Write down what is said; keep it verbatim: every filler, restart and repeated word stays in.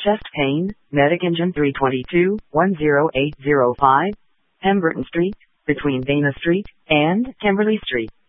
chest pain, medic engine three two two, one zero eight zero five, Pemberton Street, between Dana Street and Kimberly Street.